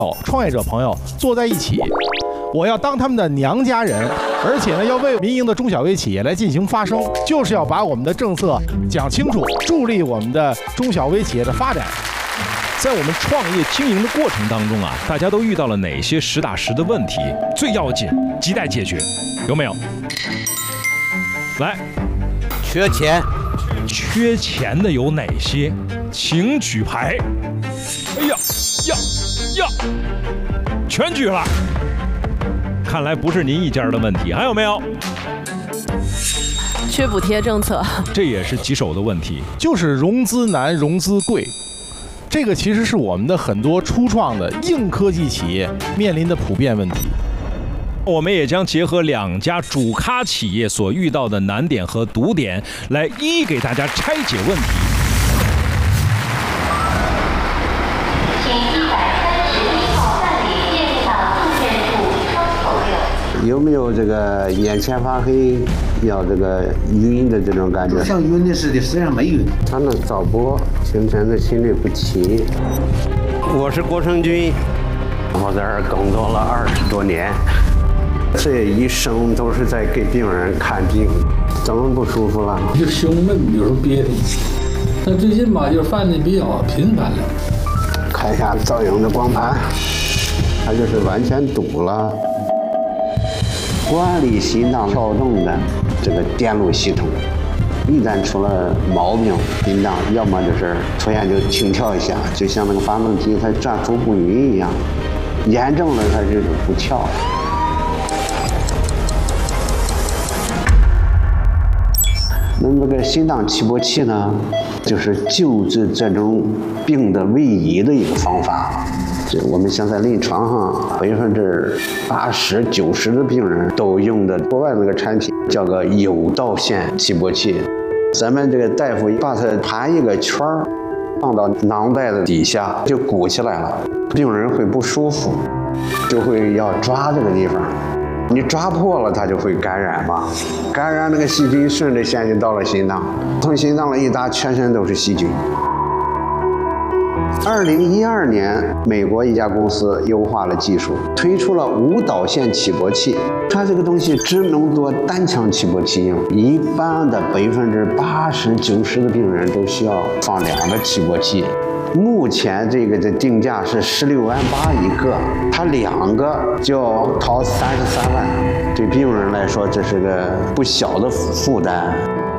创业者朋友坐在一起，我要当他们的娘家人，而且呢要为民营的中小微企业来进行发声，就是要把我们的政策讲清楚，助力我们的中小微企业的发展。 在我们创业经营的过程当中啊，大家都遇到了哪些实打实的问题？最要紧，亟待解决，有没有？来， 缺钱， 缺钱的有哪些？请举牌。哎呀呀，全举了。看来不是您一家的问题，还有没有？ 缺补贴政策， 这也是棘手的问题， 就是融资难、融资贵。这个其实是我们的很多初创的硬科技企业面临的普遍问题。 我们也将结合2家主咖企业所遇到的难点和堵点，来一一给大家拆解问题。 请131号办理电厂住建处窗口6。 有没有这个眼前发黑，要这个晕的这种感觉？ 像晕的似的，实际上没晕。 他们早搏，形成的心律不齐。我是郭成军，我在这儿工作了20多年，这一生都是在给病人看病，怎么不舒服了？ 就胸闷，有时候憋的。但最近吧，就犯的比较频繁了。 看一下造影的光盘，它就是完全堵了。管理心脏跳动的这个电路系统，一旦出了毛病，心脏要么就是突然就停跳一下，就像那个发动机它转速不匀一样，严重了它就是不跳。那么这个心脏起搏器呢，就是救治这种病的位移的一个方法。我们现在临床上80%、90%的病人都用的国外那个产品，叫个有道线起搏器。咱们这个大夫把它盘一个圈儿，放到囊袋的底下就鼓起来了，病人会不舒服，就会要抓这个地方。你抓破了，它就会感染嘛，感染那个细菌顺着线就到了心脏，从心脏了一打，全身都是细菌。2012年，美国一家公司优化了技术，推出了无导线起搏器。它这个东西只能做单腔起搏器用，一般的80%、90%的病人都需要放2个起搏器。目前这个的定价是16.8万一个，它2个就要掏33万，对病人来说这是个不小的负担。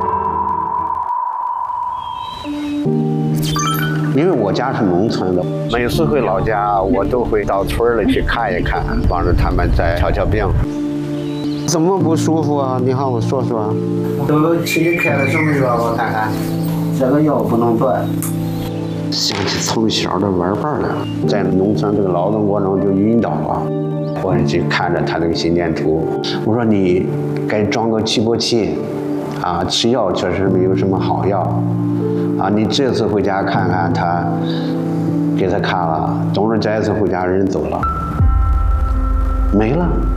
因为我家是农村的，每次回老家，我都会到村里去看一看，帮着他们再瞧瞧病。怎么不舒服啊？你好，我说说。都给你开了什么药？我看看。这个药不能断。想起从小的玩伴了，在农村这个劳动过程就晕倒了。我就看着他那个心电图，我说你该装个起搏器，啊，吃药确实没有什么好药。啊，你这次回家看看他，给他看了，总是这一次回家人走了，没了。